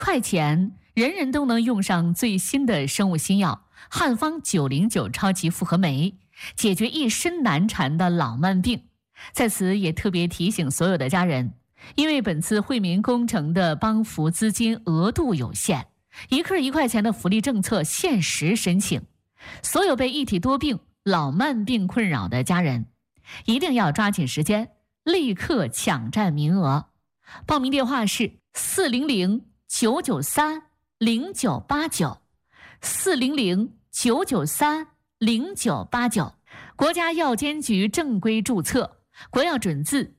快钱，人人都能用上最新的生物新药汉方909超级复合酶，解决一身难缠的老慢病。在此也特别提醒所有的家人，因为本次惠民工程的帮扶资金额度有限，1克1块钱的福利政策限时申请。所有被一体多病、老慢病困扰的家人，一定要抓紧时间，立刻抢占名额。报名电话是400-993-0989，400-993-0989，国家药监局正规注册，国药准字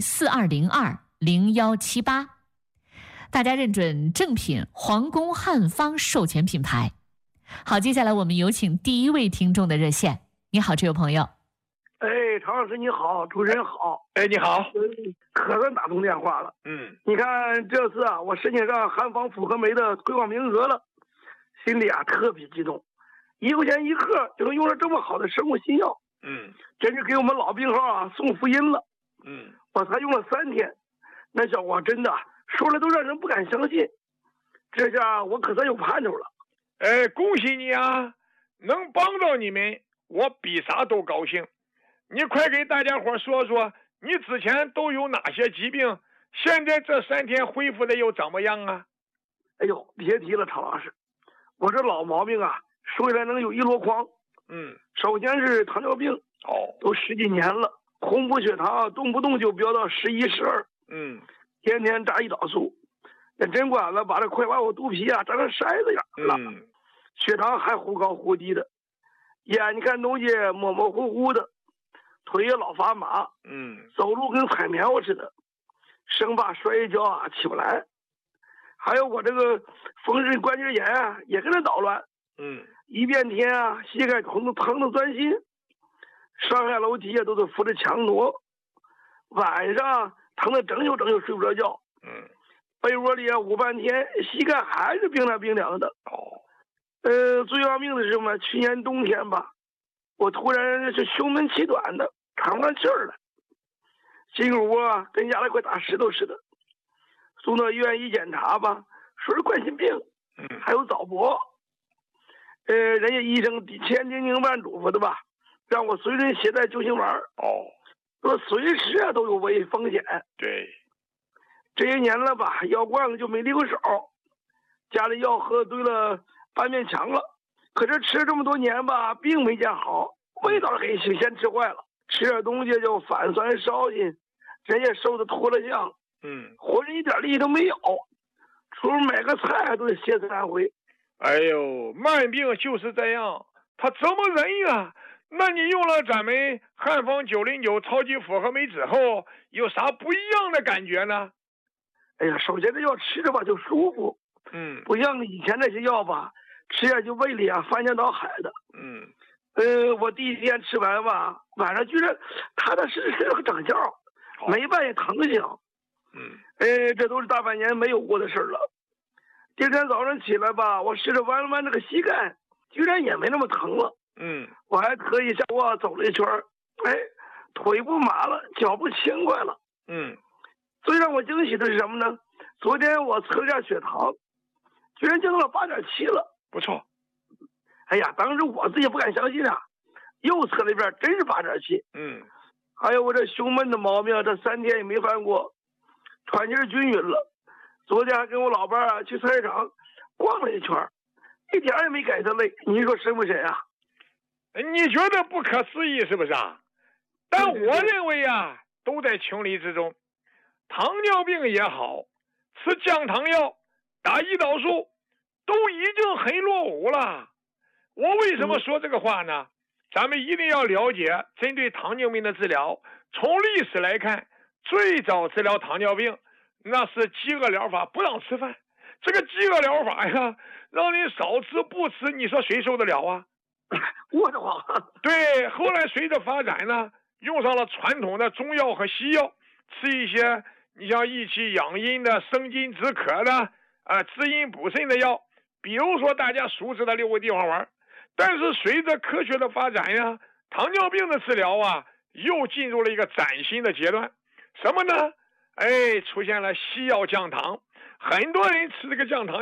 Z42020178，大家认准正品皇宫汉方授权品牌。好，接下来我们有请第一位听众的热线。你好，这位朋友。 哎，常老师你好，主持人好。 哎，你好。 可算打通电话了。你看这次啊，我申请上汉方复合酶的推广名额了，心里啊特别激动。1块钱1克就能用上这么好的生物新药，真是给我们老病号啊送福音了。我才用了3天，那效果真的说了都让人不敢相信。这下我可算有盼头了。 哎，恭喜你啊！能帮到你们，我比啥都高兴。你快给大家伙说说，你之前都有哪些疾病？现在这3天恢复的又怎么样啊？ 哎呦，别提了，常老师，我这老毛病啊，说起来能有一箩筐。首先是糖尿病，都10几年了，空腹血糖动不动就飙到11、12。天天扎胰岛素，那针管子把快把我肚皮啊扎成筛子样了。血糖还忽高忽低的，眼睛看东西模模糊糊的，腿也老发麻。走路跟踩棉花似的，生怕摔一跤啊起不来。还有我这个风湿关节炎啊也跟着捣乱。一变天啊，膝盖疼得钻心，上下楼梯啊都得扶着墙挪，晚上疼得整宿睡不着觉。被窝里啊捂半天，膝盖还是冰凉的。最要命的是什么？去年冬天吧，我突然是胸闷气短的，喘不上气儿来，心口窝啊跟压了块大石头似的。送到医院一检查吧，说是冠心病，还有早搏。人家医生千叮咛万嘱咐的吧，让我随身携带救心丸。说随时啊都有危风险。 对， 这些年了吧，药罐子就没离过手，家里药喝堆了半面墙了。可是吃了这么多年吧，病没见好，味道给先吃坏了，吃点东西就反酸烧心，人也瘦得脱了相。活着一点力气都没有，出门买个菜都得歇3回。 哎呦，慢病就是这样，他怎么忍呀？那你用了咱们汉方909超级复合酶之后，有啥不一样的感觉呢？ 哎呀，首先这药吃着吧就舒服。不像以前那些药吧，吃下去胃里啊翻江倒海的。我第1天吃完吧，晚上居然踏踏实实个长觉，没半夜疼醒。这都是大半年没有过的事了。第2天早上起来吧，我试着弯了弯这个膝盖，居然也没那么疼了。我还特意下卧走了一圈，腿不麻了，脚不轻快了。最让我惊喜的是什么呢？昨天我测了下血糖，居然降到了8.7了。 不错。 哎呀，当时我自己不敢相信啊，又测了一遍，真是8.7。还有我这胸闷的毛病，这3天也没犯过，喘气均匀了。昨天还跟我老伴啊去菜市场逛了一圈，一点也没感觉累。你说神不神啊？ 你觉得不可思议是不是啊？但我认为啊，都在情理之中。糖尿病也好，吃降糖药、打胰岛素都已经很落伍了。我为什么说这个话呢？咱们一定要了解针对糖尿病的治疗。从历史来看，最早治疗糖尿病那是饥饿疗法，不让吃饭。这个饥饿疗法呀，让你少吃不吃，你说谁受得了啊？ 我的话。 对，后来随着发展呢，用上了传统的中药和西药，吃一些你像益气养阴的、生津止渴的、滋阴补肾的药，比如说大家熟知的6味地黄丸。但是随着科学的发展呀，糖尿病的治疗啊，又进入了一个崭新的阶段。什么呢？出现了西药降糖，很多人吃这个降糖